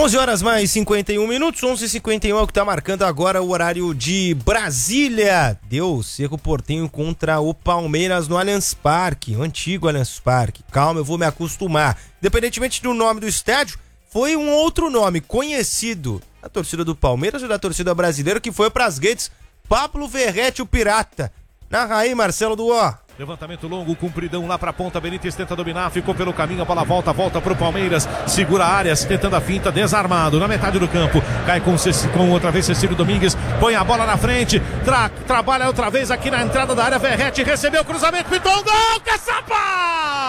11 horas mais 51 minutos, 11h51 é o que tá marcando agora o horário de Brasília. Deu Cerro Porteño contra o Palmeiras no Allianz Parque, o antigo Allianz Parque. Calma, eu vou me acostumar. Independentemente do nome do estádio, foi um outro nome conhecido da torcida do Palmeiras e da torcida brasileira que foi pras redes. Pablo Verrete, o Pirata. Narra aí, Marcelo Duó. Levantamento longo, compridão lá pra ponta, Benítez tenta dominar, ficou pelo caminho, a bola volta pro Palmeiras, segura Arias, tentando a finta, desarmado, na metade do campo, cai com outra vez Cecílio Domingues, põe a bola na frente, trabalha outra vez aqui na entrada da área, Verrete recebeu o cruzamento, pintou um gol, Caçapa!